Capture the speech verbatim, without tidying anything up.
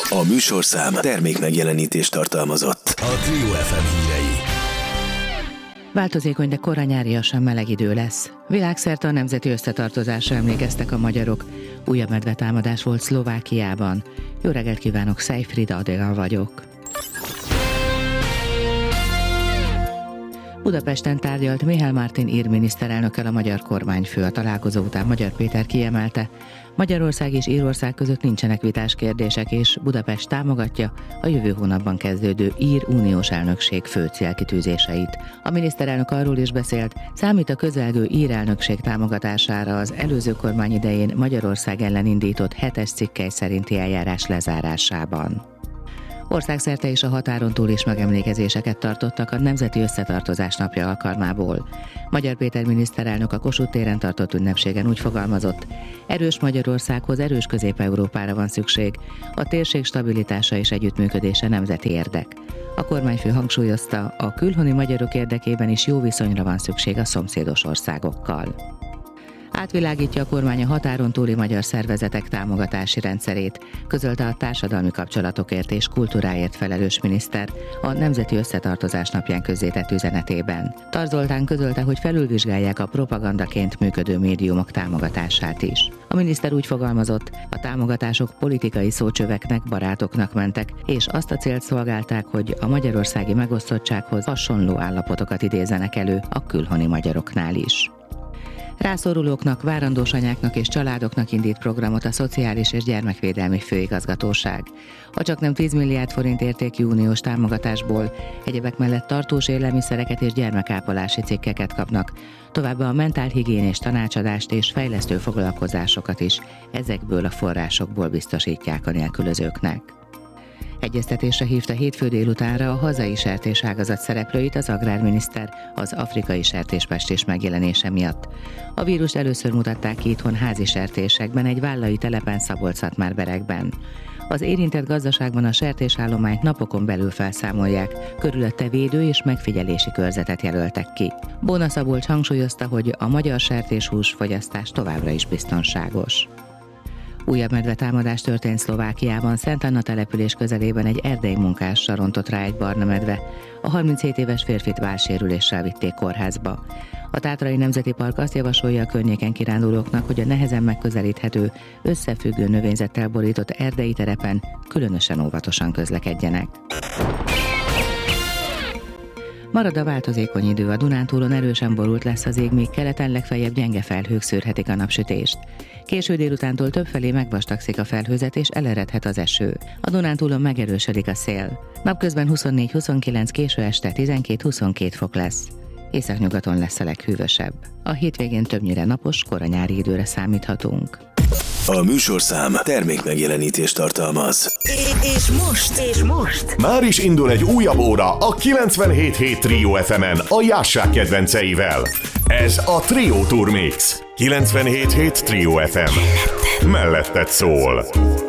A műsorszám termék megjelenítést tartalmazott. A Trio ef em hírei. Változékony, de korán nyáriasan meleg idő lesz. Világszerte a nemzeti összetartozásra emlékeztek a magyarok. Újabb medvetámadás volt Szlovákiában. Jó reggelt kívánok, Szejfrida Adél vagyok. Budapesten tárgyalt Mihály Mártin ír miniszterelnökkel a magyar kormányfő. A találkozó után Magyar Péter kiemelte, Magyarország és Írország között nincsenek vitás kérdések, és Budapest támogatja a jövő hónapban kezdődő ír uniós elnökség fő célkitűzéseit. A miniszterelnök arról is beszélt, számít a közelgő ír elnökség támogatására az előző kormány idején Magyarország ellen indított hetes cikkely szerinti eljárás lezárásában. Országszerte és a határon túl is megemlékezéseket tartottak a Nemzeti Összetartozás napja alkalmából. Magyar Péter miniszterelnök a Kossuth téren tartott ünnepségen úgy fogalmazott, erős Magyarországhoz erős Közép-Európára van szükség, a térség stabilitása és együttműködése nemzeti érdek. A kormányfő hangsúlyozta, a külhoni magyarok érdekében is jó viszonyra van szükség a szomszédos országokkal. Átvilágítja a kormány a határon túli magyar szervezetek támogatási rendszerét, közölte a társadalmi kapcsolatokért és kultúráért felelős miniszter a Nemzeti Összetartozás napján közzétett üzenetében. Tarz Zoltán közölte, hogy felülvizsgálják a propagandaként működő médiumok támogatását is. A miniszter úgy fogalmazott, a támogatások politikai szócsöveknek, barátoknak mentek, és azt a célt szolgálták, hogy a magyarországi megosztottsághoz hasonló állapotokat idézenek elő a külhoni magyaroknál is. Rászorulóknak, várandós anyáknak és családoknak indít programot a Szociális és Gyermekvédelmi Főigazgatóság. A csaknem tíz milliárd forint értékű uniós támogatásból egyebek mellett tartós élelmiszereket és gyermekápolási cikkeket kapnak, továbbá a mentálhigiénés tanácsadást és fejlesztő foglalkozásokat is ezekből a forrásokból biztosítják a nélkülözőknek. Egyeztetésre hívta hétfő délutánra a hazai sertéságazat szereplőit az agrárminiszter az afrikai sertéspestés megjelenése miatt. A vírust először mutatták ki itthon házi sertésekben, egy vállai telepen Szabolcs-Szatmár-Berekben. Az érintett gazdaságban a sertésállományt napokon belül felszámolják, körülötte védő és megfigyelési körzetet jelöltek ki. Bóna Szabolcs hangsúlyozta, hogy a magyar sertéshús fogyasztás továbbra is biztonságos. Újabb medvetámadás történt Szlovákiában, Szent Anna település közelében egy erdei munkással rontott rá egy barna medve. A harminchét éves férfit vállsérüléssel vitték kórházba. A Tátrai Nemzeti Park azt javasolja a környéken kirándulóknak, hogy a nehezen megközelíthető, összefüggő növényzettel borított erdei terepen különösen óvatosan közlekedjenek. Marad a változékony idő, a Dunántúlon erősen borult lesz az ég, míg keleten legfeljebb gyenge felhők szűrhetik a napsütést. Késő délutántól többfelé megvastagszik a felhőzet és eleredhet az eső. A Dunántúlon megerősödik a szél. Napközben huszonnégy-huszonkilenc, késő este tizenkét-huszonkét fok lesz. Északnyugaton lesz a leghűvösebb. A hétvégén többnyire napos, kora nyári időre számíthatunk. A műsorszám termék megjelenítést tartalmaz. És most, és most már is indul egy újabb óra a kilencvenhét hét Trio ef emen a Jássák kedvenceivel. Ez a Trio Tour Mix. kilencvenhét hét Trio ef em. Melletted szól.